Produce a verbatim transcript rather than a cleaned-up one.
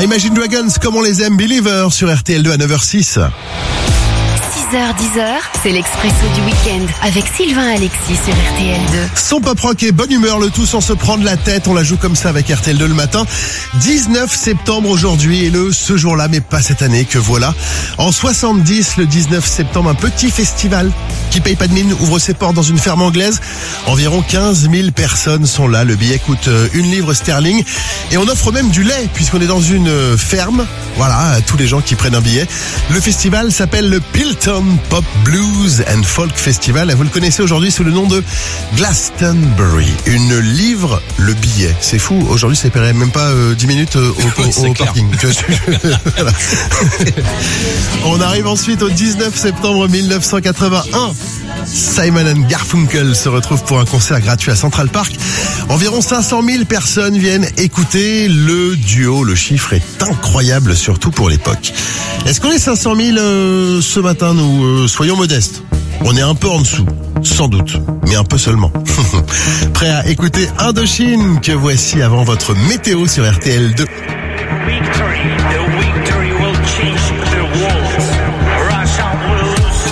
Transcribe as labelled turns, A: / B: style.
A: Imagine Dragons, comme on les aime, Believer sur R T L deux à neuf heures six.
B: six heures dix, c'est l'Expresso du week-end avec Sylvain Alexis sur R T L deux.
A: Son pop rock et bonne humeur, le tout sans se prendre la tête. On la joue comme ça avec R T L deux le matin. dix-neuf septembre aujourd'hui et le ce jour-là, mais pas cette année, que voilà. En soixante-dix, le dix-neuf septembre, un petit festival qui paye pas de mine ouvre ses portes dans une ferme anglaise. Environ quinze mille personnes sont là. Le billet coûte une livre sterling et on offre même du lait puisqu'on est dans une ferme. Voilà, à tous les gens qui prennent un billet. Le festival s'appelle le Pilton Pop Blues and Folk Festival. Et vous le connaissez aujourd'hui sous le nom de Glastonbury. Une livre, le billet. C'est fou. Aujourd'hui, ça ne paierait même pas euh, dix minutes euh, au, au, au parking. Voilà. On arrive ensuite au dix-neuf septembre mille neuf cent quatre-vingt-un. Simon and Garfunkel se retrouvent pour un concert gratuit à Central Park. Environ cinq cent mille personnes viennent écouter le duo. Le chiffre est incroyable, surtout pour l'époque. Est-ce qu'on est cinq cent mille euh, ce matin, nous euh, soyons modestes. On est un peu en dessous, sans doute, mais un peu seulement. Prêt à écouter Indochine, que voici avant votre météo sur R T L deux.
C: Week three, the week